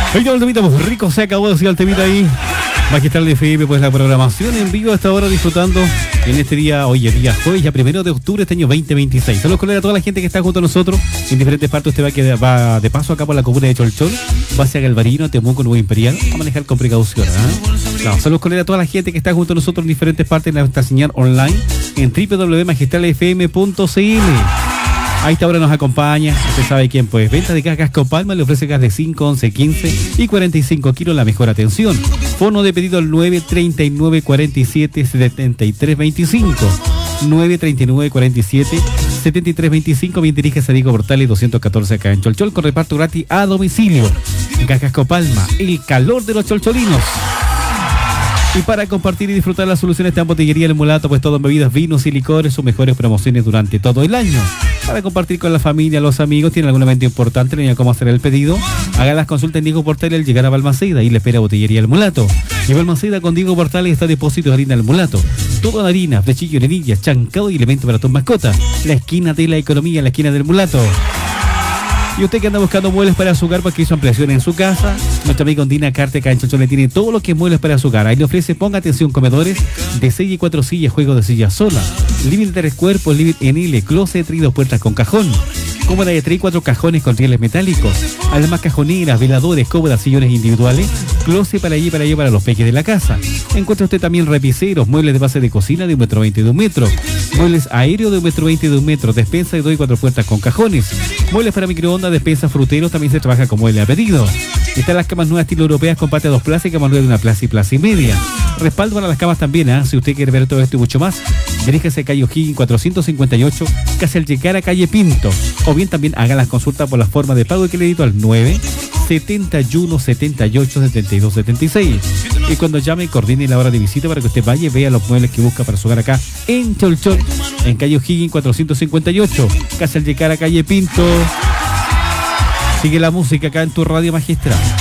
Ahí está el temita, pues rico se acabó de decir el temita ahí. Magistral de FM, pues la programación en vivo a esta hora disfrutando en este día, hoy es día jueves, ya 1 de octubre de este año 2026. Saludos colegas a toda la gente que está junto a nosotros en diferentes partes. Usted va de paso acá por la comuna de Cholchol, va hacia Galvarino, Temuco, Nuevo Imperial, a manejar con precaución. No, saludos colegas a toda la gente que está junto a nosotros en diferentes partes de nuestra señal online en www.magistralfm.cl. A esta hora nos acompaña, usted sabe quién, pues, venta de gas Casco Palma, le ofrece gas de 5, 11, 15 y 45 kilos, la mejor atención. Fono de pedido al 939 47 73 25. 939 47 73 25. Bien, diríjese a Diego Portales 214 acá en Cholchol, con reparto gratis a domicilio. Gas Casco Palma, el calor de los cholcholinos. Y para compartir y disfrutar las soluciones de Botillería El Mulato, pues todo en bebidas, vinos y licores, sus mejores promociones durante todo el año. Para compartir con la familia, los amigos, tiene algún evento importante, no hay cómo hacer el pedido. Haga las consultas en Diego Portales al llegar a Balmaceda y le espera Botillería El Mulato. Y Balmaceda con Diego Portales está depósito de harina El Mulato. Todo en harina, flechillo, nerillas, chancado y elementos para tus mascotas. La esquina de la economía, la esquina del Mulato. Y usted que anda buscando muebles para su hogar porque hizo ampliación en su casa, nuestra amiga Ondina Carte acá en Cholchol le tiene todo lo que es muebles para su hogar. Ahí le ofrece, ponga atención, comedores de 6 y 4 sillas, juego de sillas sola, living de 3 cuerpos, living en L, closet, 3 y 2 puertas con cajón, cómoda de 3 y 4 cajones con rieles metálicos, además cajoneras, veladores, cómodas, sillones individuales, closet para allí para los peques de la casa. Encuentra usted también repiseros, muebles de base de cocina de 1,20 m de 1 metro, muebles aéreos de 1,20 m de 1 metro, despensa de 2 y 4 puertas con cajones, muebles para microondas, despensa, fruteros, también se trabaja como mueble a pedido. Están las camas nuevas estilo europeas con parte 2 plazas y camas nuevas de 1 plaza y plaza y media. Respaldo para las camas también, si usted quiere ver todo esto y mucho más, diríjase a calle O'Higgins 458, casi al llegar a calle Pinto, o bien también haga las consultas por la forma de pago de crédito al 971 78 72 76. Y cuando llame, coordine la hora de visita para que usted vaya y vea los muebles que busca para su hogar acá en Cholchol, en calle O'Higgins 458, casi al llegar a calle Pinto. Sigue la música acá en tu radio magistral.